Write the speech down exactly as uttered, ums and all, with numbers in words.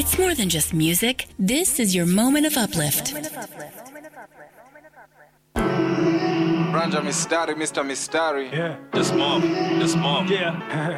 It's more than just music. This is your moment of uplift. Ranja Mistari, Mister Mistari. Yeah. The Small, the Small. Yeah.